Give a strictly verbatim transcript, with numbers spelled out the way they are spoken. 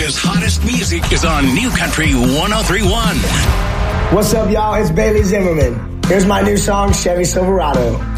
America's hottest music is on New Country one oh three point one. What's up, y'all? It's Bailey Zimmerman. Here's my new song, Chevy Silverado.